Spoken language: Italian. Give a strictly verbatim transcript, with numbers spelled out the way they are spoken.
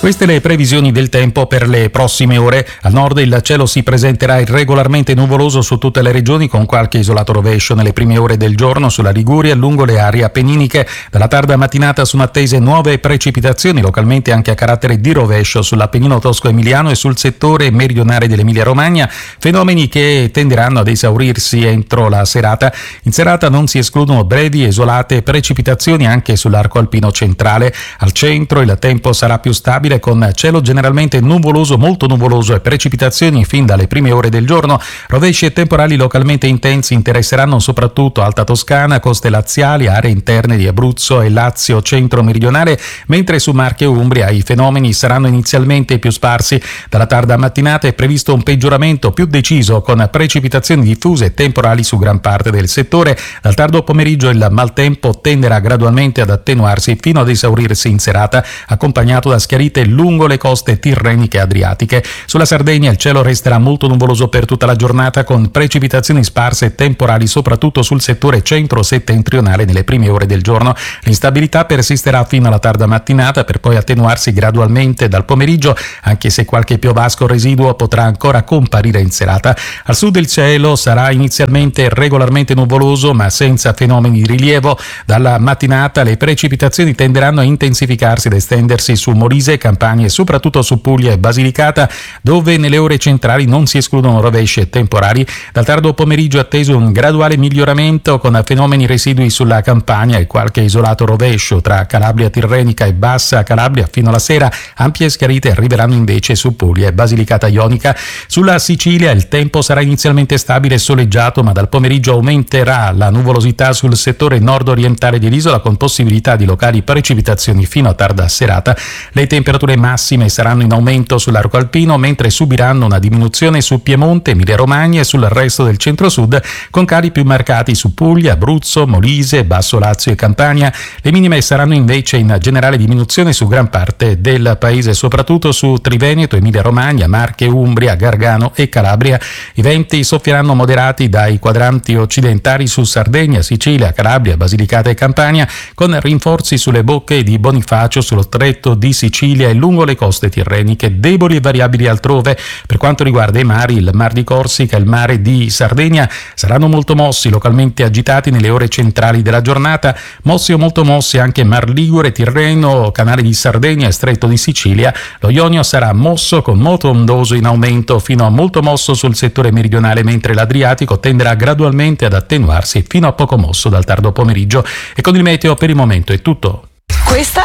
Queste le previsioni del tempo per le prossime ore. Al nord il cielo si presenterà irregolarmente nuvoloso su tutte le regioni, con qualche isolato rovescio nelle prime ore del giorno sulla Liguria, lungo le aree appenniniche. Dalla tarda mattinata sono attese nuove precipitazioni, localmente anche a carattere di rovescio sull'Appennino tosco-emiliano e sul settore meridionale dell'Emilia-Romagna, fenomeni che tenderanno ad esaurirsi entro la serata. In serata non si escludono brevi e isolate precipitazioni anche sull'arco alpino centrale. Al centro il tempo sarà più stabile, con cielo generalmente nuvoloso, molto nuvoloso e precipitazioni fin dalle prime ore del giorno. Rovesci e temporali localmente intensi interesseranno soprattutto Alta Toscana, coste laziali, aree interne di Abruzzo e Lazio centro-meridionale, mentre su Marche e Umbria i fenomeni saranno inizialmente più sparsi. Dalla tarda mattinata è previsto un peggioramento più deciso, con precipitazioni diffuse e temporali su gran parte del settore. Dal tardo pomeriggio il maltempo tenderà gradualmente ad attenuarsi fino ad esaurirsi in serata, accompagnato da schiarite lungo le coste tirreniche e adriatiche. Sulla Sardegna il cielo resterà molto nuvoloso per tutta la giornata, con precipitazioni sparse e temporali soprattutto sul settore centro-settentrionale nelle prime ore del giorno. L'instabilità persisterà fino alla tarda mattinata, per poi attenuarsi gradualmente dal pomeriggio, anche se qualche piovasco residuo potrà ancora comparire in serata. Al sud il cielo sarà inizialmente regolarmente nuvoloso, ma senza fenomeni di rilievo. Dalla mattinata le precipitazioni tenderanno a intensificarsi ed estendersi su Molise, Campania e soprattutto su Puglia e Basilicata, dove nelle ore centrali non si escludono rovesci e temporali. Dal tardo pomeriggio è atteso un graduale miglioramento, con fenomeni residui sulla Campania e qualche isolato rovescio tra Calabria tirrenica e Bassa Calabria. Fino alla sera ampie schiarite arriveranno invece su Puglia e Basilicata ionica. Sulla Sicilia il tempo sarà inizialmente stabile e soleggiato, ma dal pomeriggio aumenterà la nuvolosità sul settore nord-orientale dell'isola, con possibilità di locali precipitazioni fino a tarda serata. Le temperature massime saranno in aumento sull'arco alpino, mentre subiranno una diminuzione su Piemonte, Emilia-Romagna e sul resto del centro-sud, con cali più marcati su Puglia, Abruzzo, Molise, Basso Lazio e Campania. Le minime saranno invece in generale diminuzione su gran parte del paese, soprattutto su Triveneto, Emilia-Romagna, Marche, Umbria, Gargano e Calabria. I venti soffieranno moderati dai quadranti occidentali su Sardegna, Sicilia, Calabria, Basilicata e Campania, con rinforzi sulle bocche di Bonifacio, sullo stretto di Sicilia e lungo le coste tirreniche, deboli e variabili altrove. Per quanto riguarda i mari, il Mar di Corsica e il Mare di Sardegna saranno molto mossi, localmente agitati nelle ore centrali della giornata. Mossi o molto mossi anche Mar Ligure, Tirreno, Canale di Sardegna e Stretto di Sicilia. Lo Ionio sarà mosso con moto ondoso in aumento fino a molto mosso sul settore meridionale, mentre l'Adriatico tenderà gradualmente ad attenuarsi fino a poco mosso dal tardo pomeriggio. E con il meteo per il momento è tutto. Questa